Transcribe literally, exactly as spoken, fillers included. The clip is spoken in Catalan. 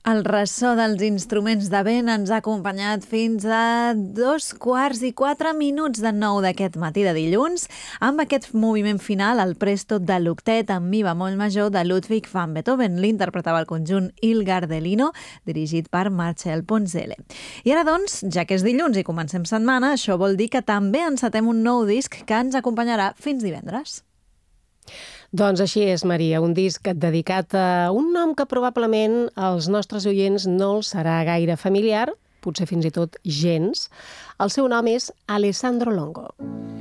El ressò dels instruments de vent ens ha acompanyat fins a dos quarts i quatre minuts de nou d'aquest matí de dilluns, amb aquest moviment final, el presto de l'octet en mi bemoll major de Ludwig van Beethoven. L'interpretava el conjunt Il Gardelino, dirigit per Marcel Ponzele. I ara, doncs, ja que és dilluns i comencem setmana, això vol dir que també encetem un nou disc que ens acompanyarà fins divendres. Doncs així és, Maria, un disc dedicat a un nom que probablement als nostres oients no els serà gaire familiar, potser fins i tot gens. El seu nom és Alessandro Longo.